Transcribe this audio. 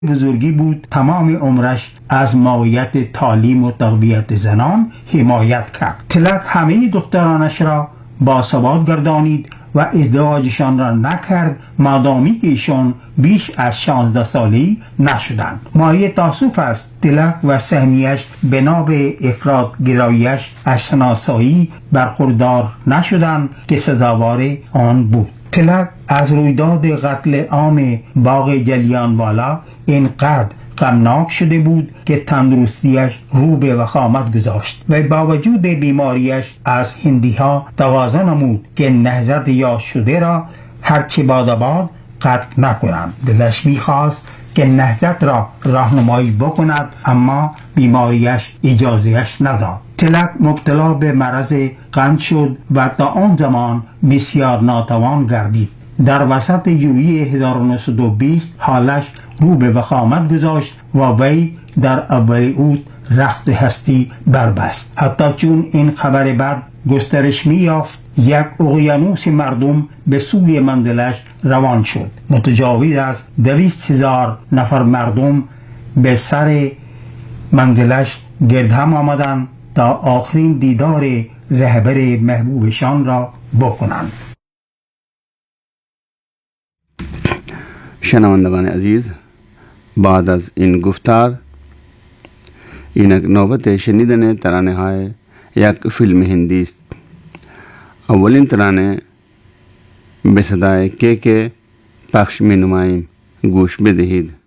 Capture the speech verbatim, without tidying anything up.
بزرگی بود تمام عمرش از مایت تعلیم و تربیت زنان حمایت کرد. تلک همه دخترانش را باثبات گردانید و ازدواجشان را نکرد مادامی که ایشان بیش از شانزده سالی نشدند. مایه تاسف است تلک و سهمیش بنا به افراط گرایش از شناسایی برخوردار نشدند که سزاوار آن بود. تلک از رویداد قتل عام باغ جلیانوالا اینقدر غمناک شده بود که تندرستیش رو به وخامت گذاشت و با وجود بیماریش از هندی ها تقاضا نمود که نهضت یا شده را هرچه باد باد قطع نکنند. دلش میخواست که نهضت را راهنمایی بکند، اما بیماریش اجازهش نداد. تلک مبتلا به مرض قند شد و تا آن زمان بسیار ناتوان گردید. در وسط ژوئیه هزار و نهصد و بیست حالش رو به وخامت گذاشت و وی در اول اوت رخت هستی بربست. حتی چون این خبر بد گسترش می‌یافت، یک اقیانوس مردم به سوی منزلش روان شد. متجاوز از دویست هزار نفر مردم به سر منزلش گرد هم آمدند تا آخرین دیدار رهبر محبوبشان را بکنند. شنوندگان عزیز، بعد از این گفتار اینک نوبت شنیدن ترانه های یک فیلم هندی است. اولین ترانه به صدای که که پخش می نماییم، گوش بدهید.